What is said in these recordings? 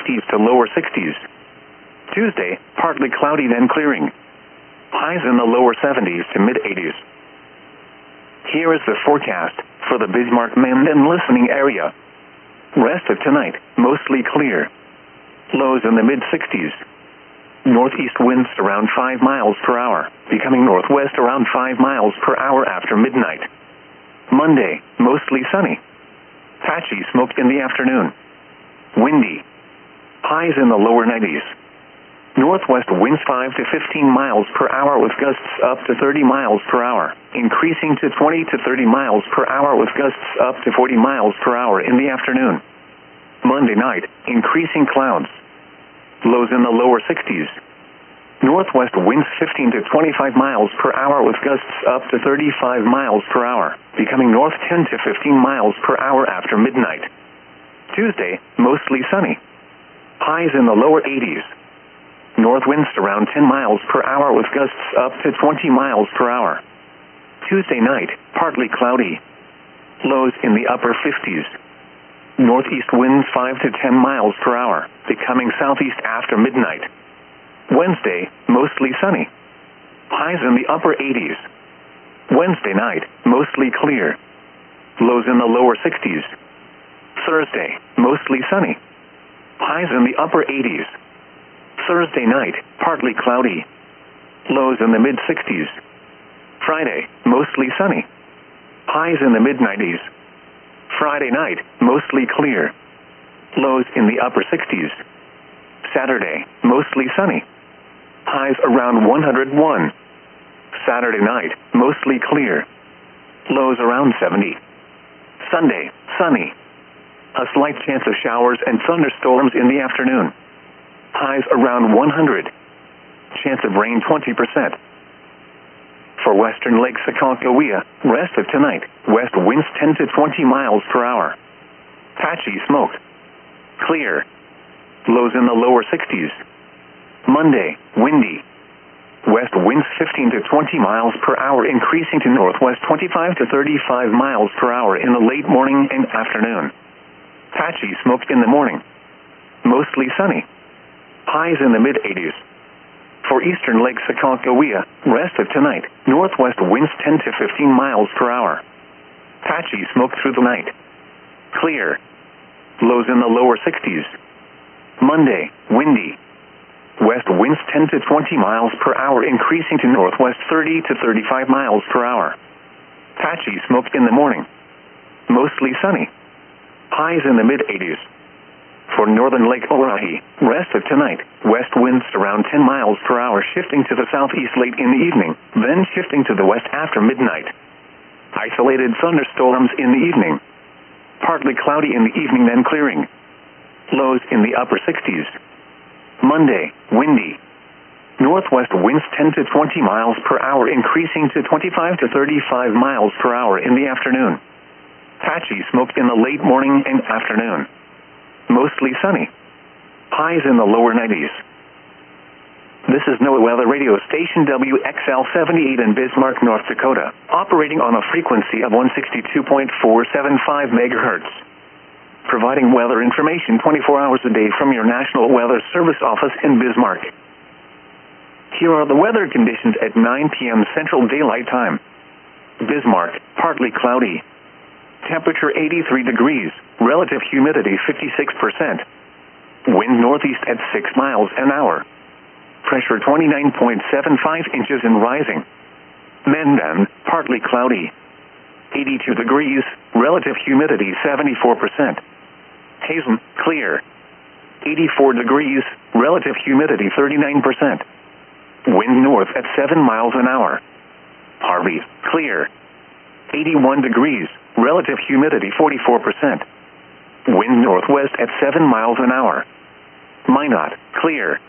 50s to lower 60s. Tuesday, partly cloudy then clearing. Highs in the lower 70s to mid-80s. Here is the forecast for the Bismarck Mend and listening area. Rest of tonight, mostly clear. Lows in the mid-60s. Northeast winds around 5 miles per hour, becoming northwest around 5 miles per hour after midnight. Monday, mostly sunny. Patchy smoke in the afternoon. Windy. Highs in the lower 90s. Northwest winds 5 to 15 miles per hour with gusts up to 30 miles per hour, increasing to 20 to 30 miles per hour with gusts up to 40 miles per hour in the afternoon. Monday night, increasing clouds. Lows in the lower 60s. Northwest winds 15 to 25 miles per hour with gusts up to 35 miles per hour, becoming north 10 to 15 miles per hour after midnight. Tuesday, mostly sunny. Highs in the lower 80s. North winds around 10 miles per hour with gusts up to 20 miles per hour. Tuesday night, partly cloudy. Lows in the upper 50s. Northeast winds 5 to 10 miles per hour, becoming southeast after midnight. Wednesday, mostly sunny. Highs in the upper 80s. Wednesday night, mostly clear. Lows in the lower 60s. Thursday, mostly sunny. Highs in the upper 80s. Thursday night, partly cloudy. Lows in the mid-60s. Friday, mostly sunny. Highs in the mid-90s. Friday night, mostly clear. Lows in the upper 60s. Saturday, mostly sunny. Highs around 101. Saturday night, mostly clear. Lows around 70. Sunday, sunny. A slight chance of showers and thunderstorms in the afternoon. Highs around 100. Chance of rain 20%. For western Lake Aconcagua, rest of tonight, west winds 10 to 20 miles per hour. Patchy smoke. Clear. Lows in the lower 60s. Monday, windy. West winds 15 to 20 miles per hour, increasing to northwest 25 to 35 miles per hour in the late morning and afternoon. Patchy smoke in the morning. Mostly sunny. Highs in the mid-80s. For eastern Lake Aconcagua, rest of tonight, northwest winds 10 to 15 miles per hour. Patchy smoke through the night. Clear. Lows in the lower 60s. Monday, windy. West winds 10 to 20 miles per hour, increasing to northwest 30 to 35 miles per hour. Patchy smoke in the morning. Mostly sunny. Highs in the mid-80s. For northern Lake Oahe, rest of tonight, west winds around 10 miles per hour, shifting to the southeast late in the evening, then shifting to the west after midnight. Isolated thunderstorms in the evening. Partly cloudy in the evening, then clearing. Lows in the upper 60s. Monday, windy. Northwest winds 10 to 20 miles per hour, increasing to 25 to 35 miles per hour in the afternoon. Patchy smoke in the late morning and afternoon. Mostly sunny. Highs in the lower 90s. This is NOAA Weather Radio Station WXL-78 in Bismarck, North Dakota, operating on a frequency of 162.475 megahertz. Providing weather information 24 hours a day from your National Weather Service office in Bismarck. Here are the weather conditions at 9 p.m. Central Daylight Time. Bismarck, partly cloudy. Temperature 83 degrees, relative humidity 56%. Wind northeast at 6 miles an hour. Pressure 29.75 inches and rising. Menden, partly cloudy. 82 degrees, relative humidity 74%. Hazen, clear. 84 degrees, relative humidity 39%. Wind north at 7 miles an hour. Harvey, clear. 81 degrees, relative humidity 44%. Wind northwest at 7 miles an hour. Minot, clear.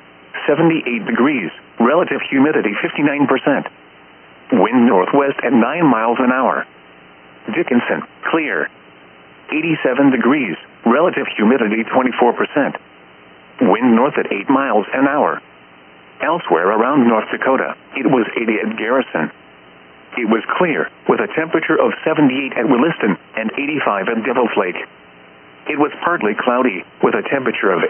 78 degrees, relative humidity 59%. Wind northwest at 9 miles an hour. Dickinson, clear. 87 degrees, relative humidity 24%. Wind north at 8 miles an hour. Elsewhere around North Dakota, it was 80 at Garrison. It was clear, with a temperature of 78 at Williston and 85 at Devil's Lake. It was partly cloudy, with a temperature of